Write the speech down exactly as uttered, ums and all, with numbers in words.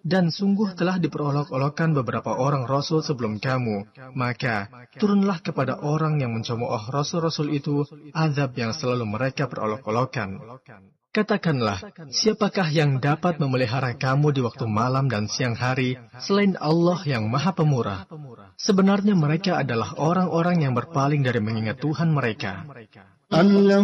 Dan sungguh telah diperolok-olokkan beberapa orang Rasul sebelum kamu. Maka turunlah kepada orang yang mencemooh Rasul-Rasul itu azab yang selalu mereka perolok-olokkan. Katakanlah, siapakah yang dapat memelihara kamu di waktu malam dan siang hari selain Allah yang Maha Pemurah? Sebenarnya mereka adalah orang-orang yang berpaling dari mengingat Tuhan mereka.